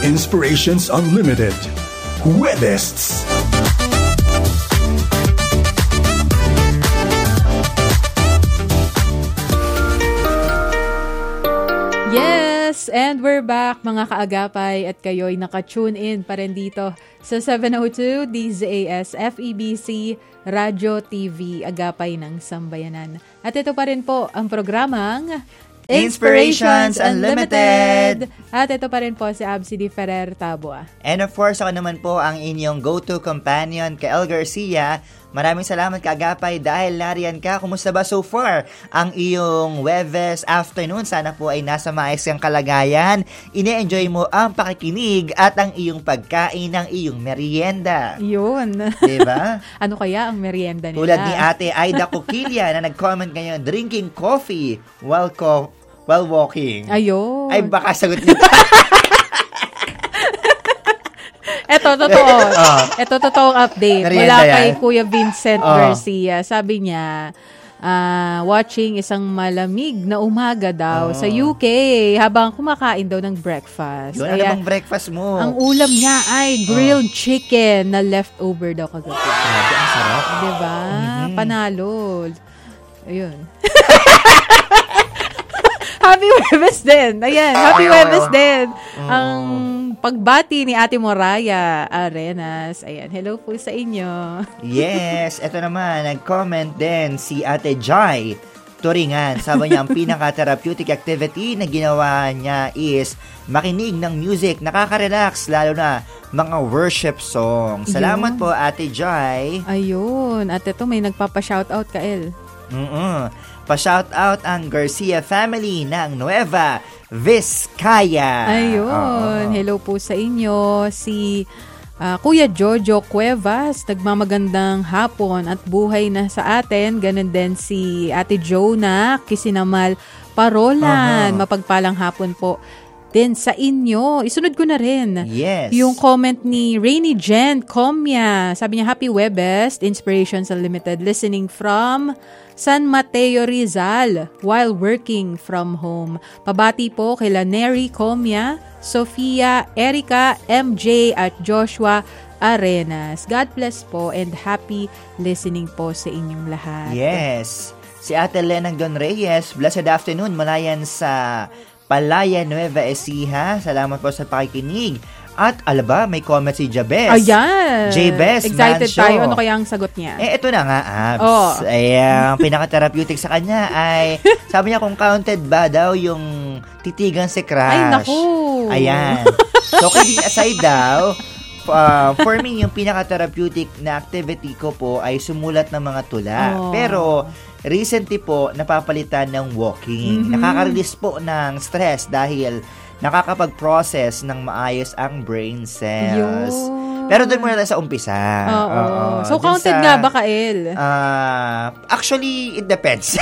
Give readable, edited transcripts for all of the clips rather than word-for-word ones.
Inspirations Unlimited. Huevests. Yes, and we're back mga kaagapay at kayo'y naka-tune in pa rin dito sa 702 DZAS FEBC Radio TV Agapay ng Sambayanan. At ito pa rin po ang programang Inspirations Unlimited. At ito pa rin po si Absidy Ferrer Tabua. And of course, ako naman po ang inyong go-to companion, Kael Garcia. Maraming salamat kaagapay dahil nariyan ka. Kumusta ba so far ang iyong Huwebes afternoon? Sana po ay nasa maayos kang kalagayan. Ine-enjoy mo ang pakikinig at ang iyong pagkain ng iyong merienda. Yun. Diba? Ano kaya ang merienda nila? Tulad ni Ate Aida Coquilla na nag-comment ngayon, drinking coffee while walking. Ayun. Ay, baka sagot nito. Ito, totoo. Ito, totoong update. Merienda Mula yan. kay Kuya Vincent Garcia. Sabi niya, watching isang malamig na umaga daw sa UK habang kumakain daw ng breakfast. Yun, ano bang breakfast mo? Ang ulam niya ay grilled chicken na leftover daw kagabi. Grabe, ang sarap. Diba? Mm-hmm. Panalo. Ayun. Happy Huwebes din. Ayan, Happy Huwebes din. Ang pagbati ni Ate Moraya Arenas. Ayan, hello po sa inyo. Yes, eto naman, nag-comment din si Ate Jai Turingan. Sabi niya, ang pinaka-therapeutic activity na ginawa niya is makinig ng music. Nakaka-relax, lalo na mga worship song. Salamat po, Ate Jai. Ayun, at ito may nagpapa-shoutout ka, El. Pa-shoutout ang Garcia family ng Nueva Vizcaya. Ayun, hello po sa inyo. Si Kuya Jojo Cuevas, nagmamagandang hapon at buhay na sa atin. Ganon din si Ate Jonah Kisinamal Parolan. Mapagpalang hapon po din sa inyo. Isunod ko na rin. Yes. Yung comment ni Rainy Jen Comia. Sabi niya, Happy Huwebes, Inspirations Unlimited, listening from San Mateo, Rizal, while working from home. Pabati po kay Neri Comia, Sofia, Erica, MJ, at Joshua Arenas. God bless po and happy listening po sa inyong lahat. Yes. Si Ate Lenang Don Reyes, blessed afternoon, malayan sa Palaya, Nueva Ecija. Salamat po sa pakikinig. At alaba, may comment si Jabez. Ayan. Jabez Excited Mancio. tayo. Ano kaya ang sagot niya? Ito na nga, Abs. Ang pinaka-therapeutic sa kanya ay, sabi niya kung counted ba daw yung titigan si Crush. Ay, naku. Ayan. So, kidding aside daw, for me, yung pinaka-therapeutic na activity ko po ay sumulat ng mga tula. Pero, recently po, napapalitan ng walking. Nakaka-release po ng stress dahil nakakapag-process ng maayos ang brain cells. Pero doon muna tayo sa umpisa. So, counted nga ba, Kael? Actually, it depends.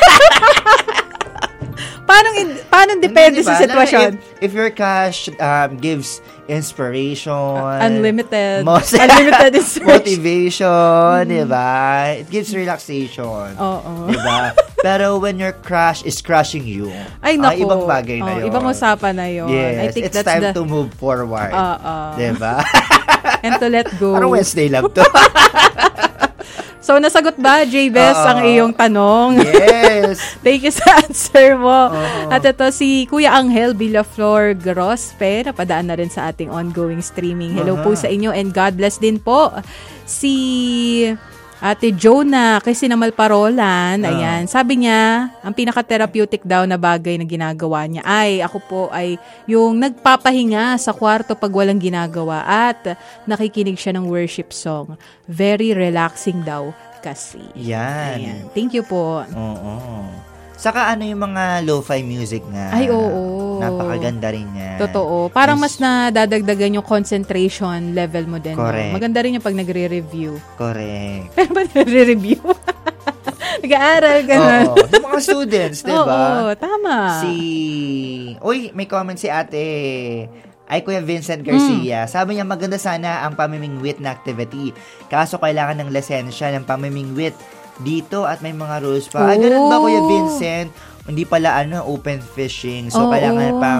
Paano depende sa sitwasyon? If your cash gives inspiration, unlimited inspiration, motivation, diba? It gives relaxation. Diba? Pero when your crush is crushing you, ay naku, ibang bagay na yun. Ibang usapan na yun. Yes, I think it's time to move forward. Diba? And to let go. Parang Wednesday lang to. So, nasagot ba, Jabez, ang iyong tanong? Yes. Thank you sa answer mo. At ito si Kuya Angel Villaflor Grospe, napadaan na rin sa ating ongoing streaming. Hello po sa inyo and God bless din po. Si Ate Jonah Kisinamal Parolan, ayan, sabi niya, ang pinaka-therapeutic daw na bagay na ginagawa niya ay, ako po ay yung nagpapahinga sa kwarto pag walang ginagawa at nakikinig siya ng worship song. Very relaxing daw kasi. Yan. Ayan. Thank you po. Saka ano yung mga lo-fi music nga. Ay, oo. Napakaganda rin yan. Totoo. Parang mas nadadagdagan yung concentration level mo din. Correct. No? Maganda rin yung pag nagre-review. Correct. Pero ba nagre-review? Nag-aaral, gano'n. Oo. Yung mga students, diba? Oo, tama. Uy, may comment si ate ay Kuya Vincent Garcia. Sabi niya, maganda sana ang pamimingwit na activity. Kaso kailangan ng lisensya ng pamimingwit dito at may mga rules pa. Ganun ba, Kuya Vincent? Hindi pala open fishing. So, kailangan pang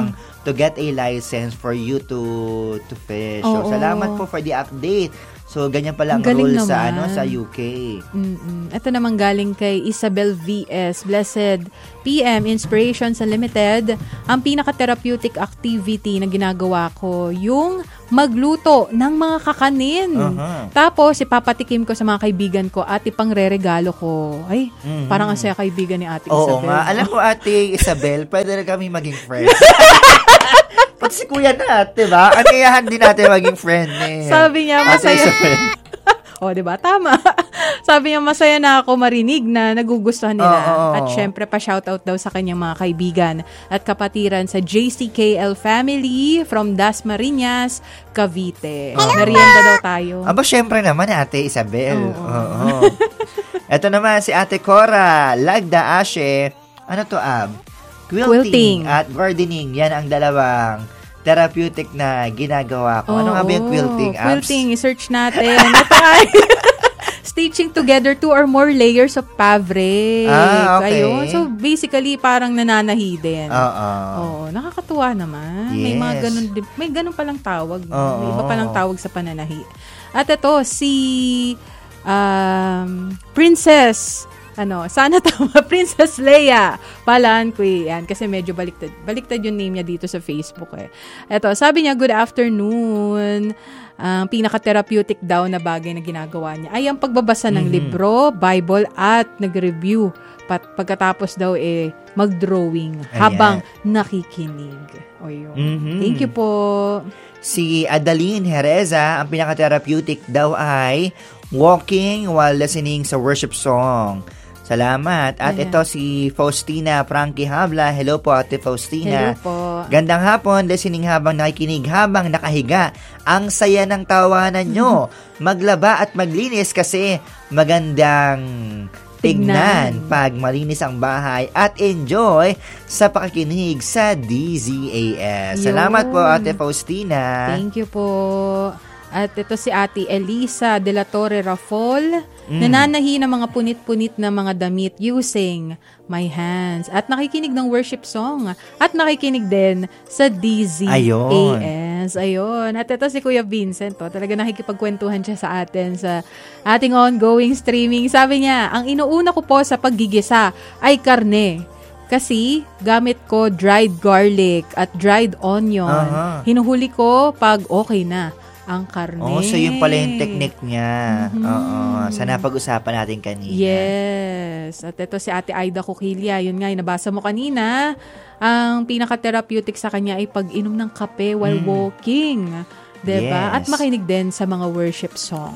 to get a license for you to fish. So, salamat po for the update. So, ganyan pala ang rules sa UK. Ito naman galing kay Isabel VS. Blessed PM, Inspirations Unlimited. Ang pinaka-therapeutic activity na ginagawa ko, yung magluto ng mga kakanin. Tapos, ipapatikim ko sa mga kaibigan ko at ipangre-regalo ko. Ay, parang ang saya kaibigan ni Ate Isabel. Oo nga. Alam mo, Ate Isabel, pwede na kami maging friends. Pati si Kuya Nat, diba? Aniyahan din natin maging friend eh. Sabi niya, masaya. Diba? Tama. Sabi niya, masaya na ako marinig na nagugustuhan nila. At syempre, pa-shoutout daw sa kanyang mga kaibigan at kapatiran sa JCKL family from Dasmariñas, Cavite. Merienda daw tayo. Aba, syempre naman, Ate Isabel. Ito naman si Ate Cora, Lagda Ashe. Ano to, Quilting at gardening. Yan ang dalawang therapeutic na ginagawa ko. Ano nga ba yung quilting, Abs? Quilting, i-search natin. Ito ay stitching together 2 or more layers of fabric. Okay. Ayun. So, basically, parang nananahi din. Nakakatuwa naman. Yes. May ganun palang tawag. May iba palang tawag sa pananahi. At ito, si Princess sana tama, Princess Leia Palanqui. Yan, kasi medyo baliktad. Baliktad yung name niya dito sa Facebook eh. Eto, sabi niya, good afternoon. Ang pinaka-therapeutic daw na bagay na ginagawa niya ay ang pagbabasa ng libro, Bible, at nag-review. Pagkatapos daw mag-drawing habang nakikinig. Thank you po. Si Adaline Hereza, ang pinaka-therapeutic daw ay walking while listening sa worship song. Salamat. At ito si Faustina Frankie Habla. Hello po, Ate Faustina. Hello po. Gandang hapon, listening habang nakikinig, habang nakahiga. Ang saya ng tawanan nyo. Maglaba at maglinis kasi magandang tignan pag malinis ang bahay at enjoy sa pakikinig sa DZAS. Salamat po, Ate Faustina. Thank you po. At ito si Ate Elisa de la Torre Rafol, nananahi ng mga punit-punit na mga damit using my hands. At nakikinig ng worship song. At nakikinig din sa DZAS. Ayun. At ito si Kuya Vincent. Talaga nakikipagkwentuhan siya sa atin sa ating ongoing streaming. Sabi niya, ang inuuna ko po sa paggigisa ay karne. Kasi gamit ko dried garlic at dried onion. Hinuhuli ko pag okay na ang karne. So yun pala yung technique niya. Sana pag-usapan natin kanina. Yes. At ito si Ate Aida Coquilla. Yun nga, nabasa mo kanina. Ang pinaka-therapeutic sa kanya ay pag-inom ng kape while walking. Diba? Yes. At makinig din sa mga worship song.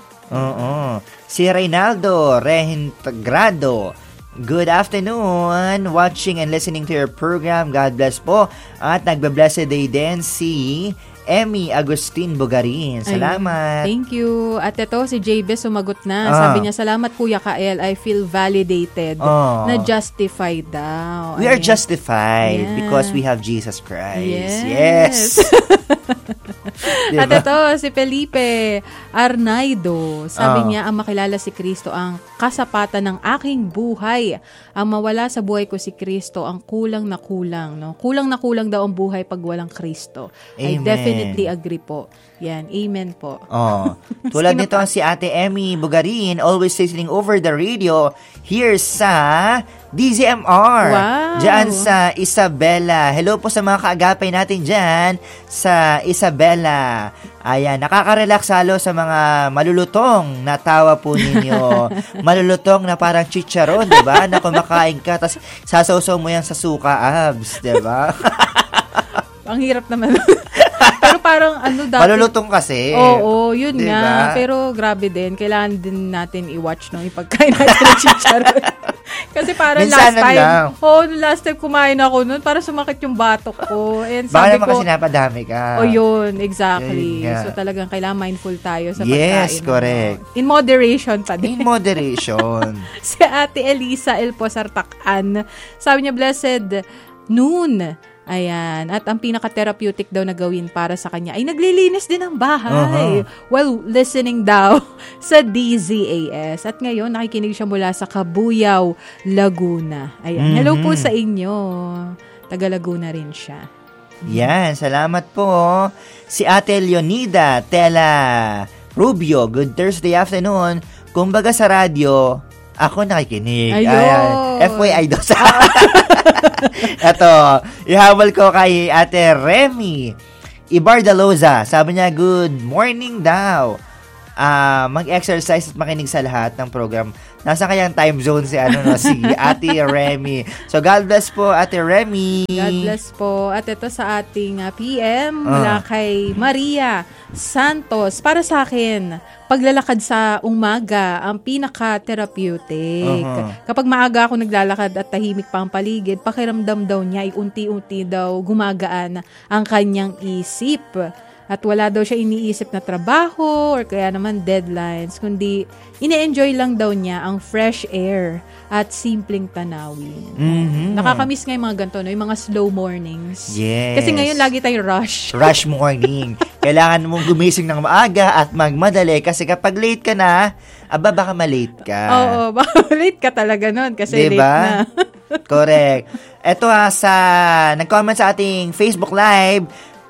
Si Reynaldo Reintegrado. Good afternoon. Watching and listening to your program. God bless po. At nagbe-blessed day din si Emmy Agustin Bugarin. Salamat. Thank you. At ito, si JB sumagot na. Sabi niya, salamat Kuya Kael. I feel validated. Na justified daw. We are justified because we have Jesus Christ. Yes. Diba? At ito, si Felipe Arnaido. Sabi niya, ang makilala si Kristo ang kasapatan ng aking buhay. Ang mawala sa buhay ko si Kristo ang kulang na kulang. No? Kulang na kulang daw ang buhay pag walang Kristo. I definitely agree po. Yan, amen po. Tulad nito si Ate Emmy Bugarin, always listening over the radio here sa DZMR. Wow. Diyan sa Isabela. Hello po sa mga kaagapay natin diyan sa Isabela. Ayan, nakaka-relax halo sa mga malulutong na tawa po ninyo. Malulutong na parang chicharon, di ba? Na kumakain ka, tapos sasawsaw mo yan sa suka, Abs, di ba? Ang hirap naman. Pero parang dati. Malulutong kasi. Oo, yun diba? Nga. Pero grabe din. Kailangan din natin i-watch nung ipagkain natin ng chicharon. Kasi parang last time kumain ako nun, para sumakit yung batok ko. And baka naman kasi napadami ka. Yun, exactly. So talagang kailangan mindful tayo sa pagkain. Yes, correct. In moderation pa din. In moderation. Si Ate Elisa El Posartakan, sabi niya, blessed noon. Ayan. At ang pinaka-therapeutic daw na gawin para sa kanya ay naglilinis din ng bahay while listening daw sa DZAS. At ngayon, nakikinig siya mula sa Cabuyao, Laguna. Ayan. Hello po sa inyo. Taga Laguna rin siya. Yan, salamat po. Si Ate Leonida Tela Rubio, good Thursday afternoon. Kumbaga sa radyo, ako nakikinig. Ayun. FYI daw sa... Ito, ihabol ko kay Ate Remy Ibardaloza. Sabi niya, good morning daw. Mag-exercise at makinig sa lahat ng program. Nasa kayang time zone si si Ate Remy. So God bless po, Ate Remy. God bless po. At ito sa ating PM mula kay Maria Santos. Para sa akin, paglalakad sa umaga ang pinaka-therapeutic. Kapag maaga ako naglalakad at tahimik pa ang paligid, pakiramdam daw niya ay unti-unti daw gumagaan ang kanyang isip. At wala daw siya iniisip na trabaho or kaya naman deadlines, kundi ine-enjoy lang daw niya ang fresh air at simpleng tanawin. Nakakamiss nga yung mga ganito, no? Yung mga slow mornings. Yes. Kasi ngayon lagi tayong rush. Rush morning. Kailangan mong gumising ng maaga at magmadali kasi kapag late ka na, baka malate ka. Oo, baka late ka talaga nun kasi diba? late na. Correct. Ito nag-comment sa ating Facebook Live,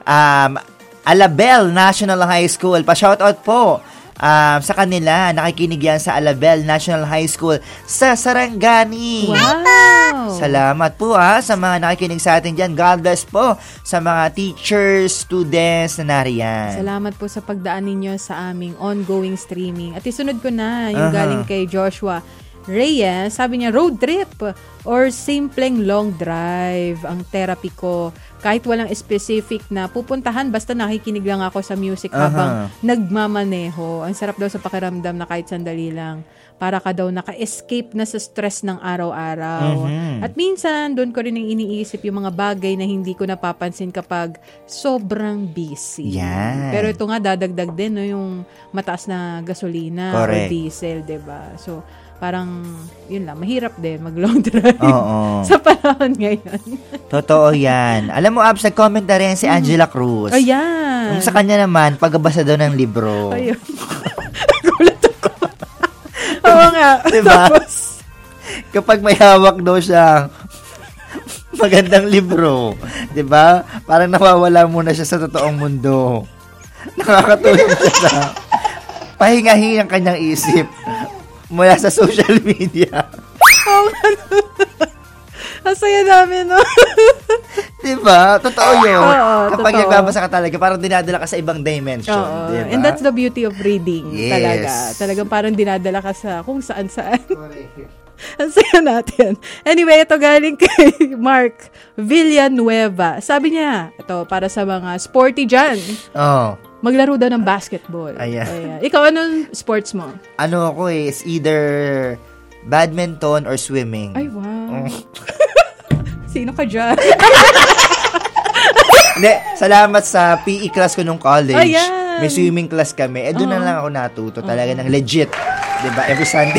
Alabel National High School. Pa-shoutout po sa kanila. Nakikinig yan sa Alabel National High School sa Sarangani. Wow! Salamat po sa mga nakikinig sa atin dyan. God bless po sa mga teachers, students na nariyan. Salamat po sa pagdaan ninyo sa aming ongoing streaming. At isunod ko na yung galing kay Joshua Reyes. Sabi niya, road trip or simpleng long drive ang therapy ko. Kahit walang specific na pupuntahan, basta nakikinig lang ako sa music habang nagmamaneho. Ang sarap daw sa pakiramdam na kahit sandali lang. Para ka daw naka-escape na sa stress ng araw-araw. At minsan, doon ko rin ang iniisip yung mga bagay na hindi ko napapansin kapag sobrang busy. Yan. Pero ito nga, dadagdag din yung mataas na gasolina o diesel, diba? So, parang, yun lang, mahirap din mag-long drive sa panahon ngayon. Totoo yan. Alam mo, Abs, nag-comment na rin si Angela Cruz. Ayan. Yung sa kanya naman, pagbabasa daw ng libro. Ayun. Gulat ako. Oo nga. Diba? Tapos, kapag may hawak daw siya magandang libro, diba? Parang nawawala muna siya sa totoong mundo. Nakakatulong siya sa pahingahin ang kanyang isip mula sa social media. Oh, ang saya namin, no? Diba? Totoo yun. Kapag totoo. nagbabasa ka talaga, parang dinadala ka sa ibang dimension. Diba? And that's the beauty of reading. Yes. Talaga. Talagang parang dinadala ka sa kung saan-saan. Ang saya natin. Anyway, ito galing kay Mark Villanueva. Sabi niya, ito para sa mga sporty dyan. Maglaro daw ng basketball. Ayan. Ikaw, anong sports mo? Ano ako is either badminton or swimming. Ay, wow. Sino ka dyan? Hindi, salamat sa PE class ko nung college. Ayan. May swimming class kami. Doon na lang ako natuto. Talaga ng legit. Diba? Every Sunday.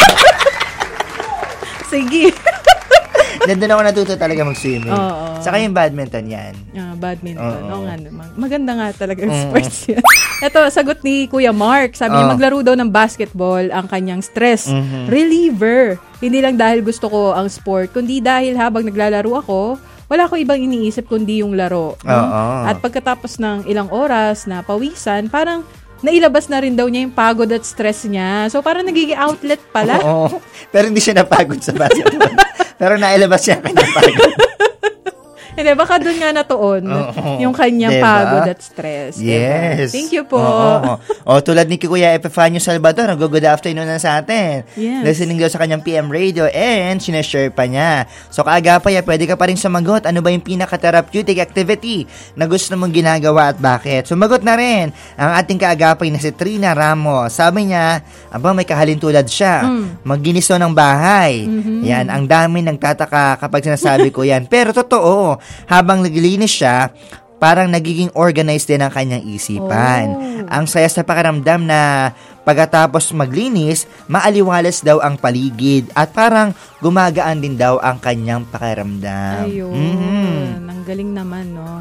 Sige. Doon ako natuto talaga mag-swimming. Saka yung badminton yan. Badminton. Oo nga naman. Maganda nga talaga yung sports yan. Ito, sagot ni Kuya Mark. Sabi niya, maglaro daw ng basketball ang kanyang stress reliever. Hindi lang dahil gusto ko ang sport, kundi dahil habang naglalaro ako, wala ko ibang iniisip kundi yung laro. At pagkatapos ng ilang oras na pawisan, parang nailabas na rin daw niya yung pagod at stress niya. So, parang nagiging outlet pala. Pero hindi siya napagod sa basketball. Pero nailabas siya ang kanyang pagod. Hindi, baka doon nga natuon yung kanyang pagod at stress. Yes. Diba? Thank you po. Tulad ni Kuya Epifanio Salvador, good afternoon na sa atin. Yes. Listening daw sa kanyang PM radio and sinashare pa niya. So kaagapay, pwede ka pa rin sumagot. Ano ba yung pinaka-therapeutic activity na gusto mong ginagawa at bakit? Sumagot na rin ang ating kaagapay na si Trina Ramos. Sabi niya, may kahalintulad siya. Magginiso ng bahay. Yan, ang dami nagtataka kapag sinasabi ko yan. Pero totoo, habang naglilinis siya, parang nagiging organized din ang kanyang isipan. Ang saya sa pakiramdam na pagkatapos maglinis, maaliwalas daw ang paligid at parang gumagaan din daw ang kanyang pakiramdam. Ayun. Ang galing naman, no?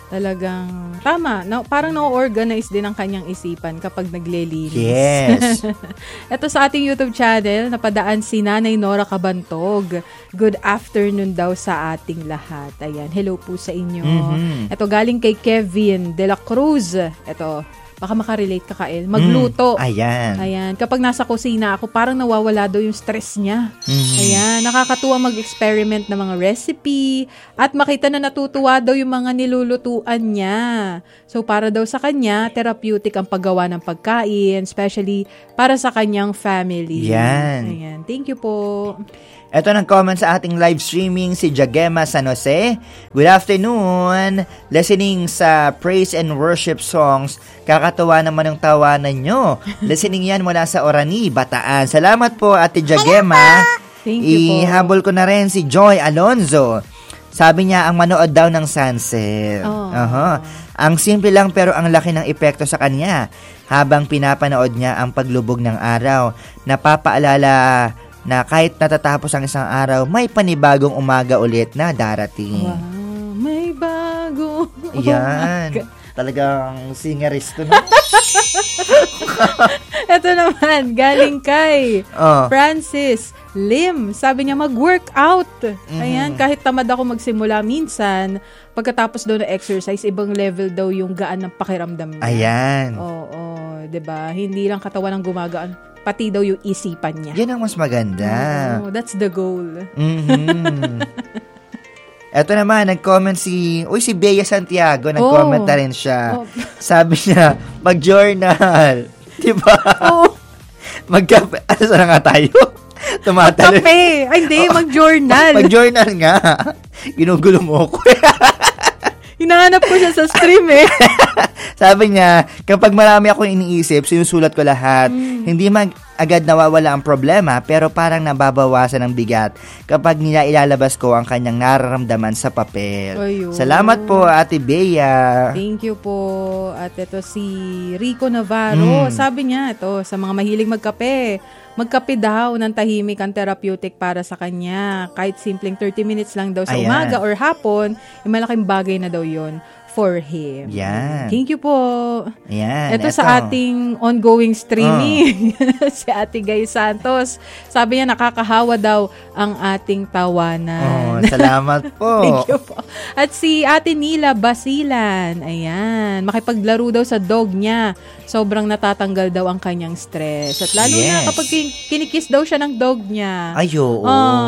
Talagang tama. Parang na-organize din ang kanyang isipan kapag naglilinis. Yes. Ito sa ating YouTube channel, napadaan si Nanay Nora Cabantog. Good afternoon daw sa ating lahat. Ayan, hello po sa inyo. Ito galing kay Kevin de la Cruz. Ito, baka makarelate ka, Kael. Magluto. Ayan. Kapag nasa kusina ako, parang nawawala daw yung stress niya. Ayan. Nakakatuwa mag-experiment ng mga recipe at makita na natutuwa daw yung mga nilulutuan niya. So, para daw sa kanya, therapeutic ang paggawa ng pagkain, especially para sa kanyang family. Yan. Ayan. Thank you po. Ito ng comment sa ating live streaming, si Jagema San Jose. Good afternoon. Listening sa praise and worship songs. Kakatuwa naman ang tawanan nyo. Listening yan mula sa Orani, Bataan. Salamat po, Ate Jagema. Thank you po. Ihabol ko na rin si Joy Alonzo. Sabi niya, ang manood daw ng sunset. Ang simple lang pero ang laki ng epekto sa kanya. Habang pinapanood niya ang paglubog ng araw, napapaalala na kahit natatapos ang isang araw, may panibagong umaga ulit na darating. Wow, may bago. Yan. Talagang singerist to, no? Ito naman, galing kay Francis Lim. Sabi niya, mag-workout. Ayan, kahit tamad ako magsimula minsan, pagkatapos daw na exercise, ibang level daw yung gaan ng pakiramdam niya. Ayan. Oo, 'di ba? Hindi lang katawan ang gumagaan, pati daw yung isipan niya. Yan ang mas maganda. That's the goal. Eto naman, nag-comment si Bea Santiago, nag-comment na rin siya. Sabi niya, mag-journal. Diba? Magkape. Ano na nga tayo? Tumatalo. Magkape. Ay, hindi. Mag-journal. Mag-journal nga. Ginugulo mo ko. Hinahanap ko siya sa stream Sabi niya, kapag marami akong iniisip, sinusulat ko lahat. Hindi agad nawawala ang problema, pero parang nababawasan ang bigat kapag ilalabas ko ang kanyang nararamdaman sa papel. Ayun. Salamat po, Ate Bea. Thank you po. At ito si Rico Navarro. Sabi niya, ito, sa mga mahilig magkape daw ng tahimik ang therapeutic para sa kanya. Kahit simpleng 30 minutes lang daw sa umaga or hapon, malaking bagay na daw yon for him. Yan. Thank you po. Yan. Ito sa ating ongoing streaming, si Ate Gay Santos. Sabi niya, nakakahawa daw ang ating tawanan. Salamat po. Thank you po. At si Ate Nila Basilan, ayan, makipaglaro daw sa dog niya. Sobrang natatanggal daw ang kanyang stress. At lalo na kapag kinikiss daw siya ng dog niya. Ayo.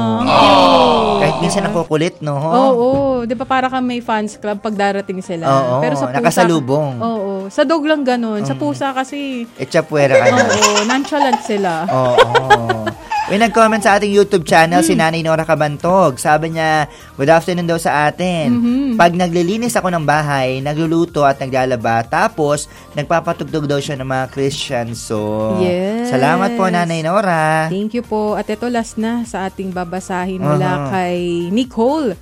Kahit minsan nakukulit, no? Oo. Di ba para kang may fans club pag darating sila? Oo. Pero sa pusa, nakasalubong. Oo. Sa dog lang ganun. Sa pusa kasi... Echapuera ka na. Oo. Nonchalant sila. Oo. May nag-comment sa ating YouTube channel, si Nanay Nora Cabantog. Sabi niya, good afternoon daw sa atin. Pag naglilinis ako ng bahay, nagluluto at naglalaba, tapos nagpapatugtog daw siya ng mga Christian song. Yes. Salamat po, Nanay Nora. Thank you po. At ito last na sa ating babasahin mula kay Nicole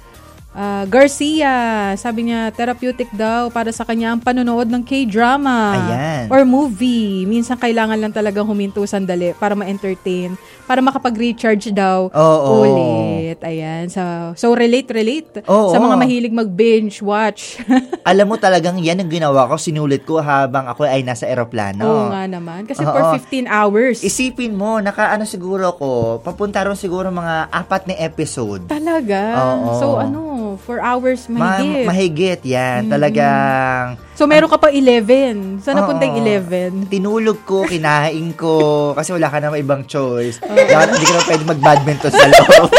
Garcia. Sabi niya, therapeutic daw para sa kanya ang panonood ng K-drama or movie. Minsan kailangan lang talagang huminto sandali para ma-entertain, para makapag-recharge daw ulit. Ayan. So relate sa mga mahilig mag-binge watch. Alam mo talagang yan ang ginawa ko. Sinulit ko habang ako ay nasa eroplano. Oo nga naman. Kasi for 15 hours. Isipin mo, siguro ko, papunta ron siguro mga 4 na episode. Talaga? So 4 hours mahigit. Mahigit yan. Talagang... So, meron ka pa 11. Saan napunta yung 11? Tinulog ko, kinain ko, kasi wala ka naman ibang choice. Hindi ka naman pwede mag-badminton sa loob.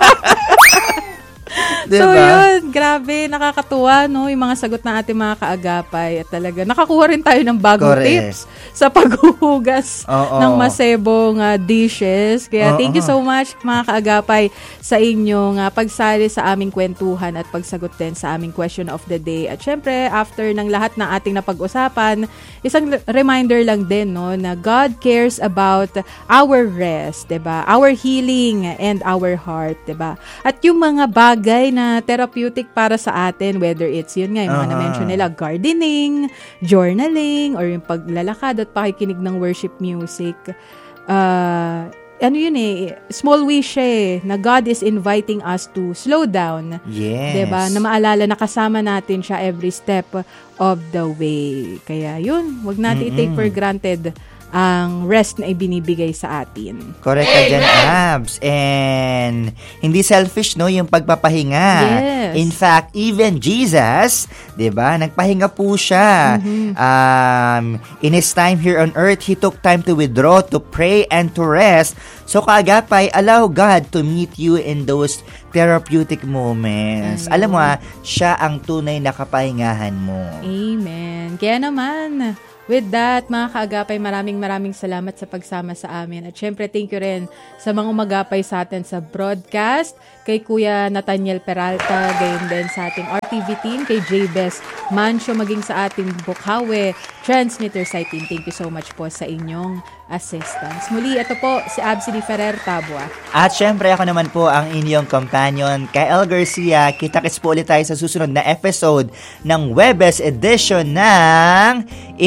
Diba? So, yun. Grabe. Nakakatuwa, no? Yung mga sagot ng ating mga kaagapay. At talaga, nakakuha rin tayo ng bagong tips sa paghuhugas ng masebong dishes. Kaya, thank you so much, mga kaagapay, sa inyong pagsali sa aming kwentuhan at pagsagot din sa aming question of the day. At syempre, after ng lahat ng ating napag-usapan, isang reminder lang din, no, na God cares about our rest, diba? Our healing and our heart, diba? At yung mga bagay na therapeutic para sa atin, whether it's yun nga, yung mga na-mention nila, gardening, journaling, or yung paglalakad at pakikinig ng worship music, ano yun small wish na God is inviting us to slow down. Yes. Diba? Na maalala na kasama natin siya every step of the way. Kaya yun, wag natin i-take for granted ang rest na ibinibigay sa atin. Correct ka dyan, Abs. And hindi selfish, no, yung pagpapahinga. Yes. In fact, even Jesus, diba, nagpahinga po siya. In His time here on earth, He took time to withdraw, to pray, and to rest. So, kaagapay, allow God to meet you in those therapeutic moments. Alam mo siya ang tunay na kapahingahan mo. Amen. Kaya naman, with that, mga kaagapay, maraming salamat sa pagsama sa amin. At syempre, thank you rin sa mga umagapay sa atin sa broadcast, kay Kuya Nathaniel Peralta, gayon din sa ating RTV team, kay J-Bes Mancio, maging sa ating Bukawe Transmitter Site team. Thank you so much po sa inyong assistance. Muli, ito po si Absidy Ferrer Tabua. At syempre, ako naman po ang inyong companion, Kyle Garcia. Kita-kits po ulit tayo sa susunod na episode ng Webes edition ng